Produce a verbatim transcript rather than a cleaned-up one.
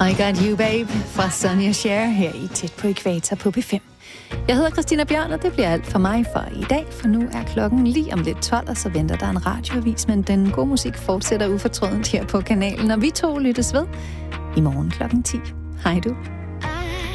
I Got You Babe fra Sonny og Cher her i Tæt på Ækvator på P fem. Jeg hedder Christina Bjørn, og det bliver alt for mig for i dag, for nu er klokken lige om lidt tolv, og så venter der en radioavis, men den gode musik fortsætter ufortrødent her på kanalen, og vi to lyttes ved i morgen klokken ti. Hej du.